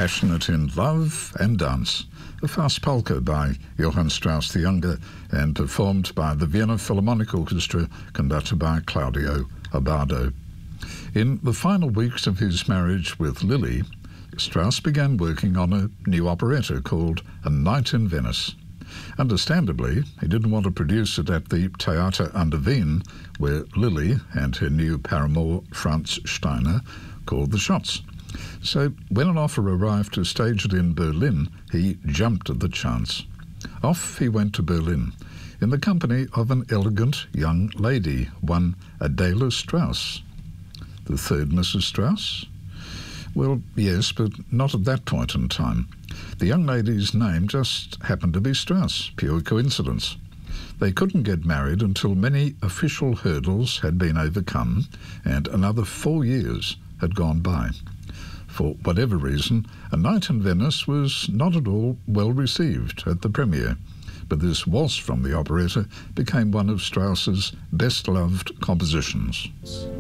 passionate in love and dance, a fast polka by Johann Strauss the Younger and performed by the Vienna Philharmonic Orchestra, conducted by Claudio Abbado. In the final weeks of his marriage with Lili, Strauss began working on a new operetta called A Night in Venice. Understandably, he didn't want to produce it at the Theater an der Wien, where Lili and her new paramour Franz Steiner called the shots. So when an offer arrived to stage it in Berlin, he jumped at the chance. Off he went to Berlin, in the company of an elegant young lady, one Adela Strauss. The third Mrs. Strauss? Well, yes, but not at that point in time. The young lady's name just happened to be Strauss, pure coincidence. They couldn't get married until many official hurdles had been overcome and another 4 years had gone by. For whatever reason, A Night in Venice was not at all well received at the premiere, but this waltz from the operetta became one of Strauss's best-loved compositions.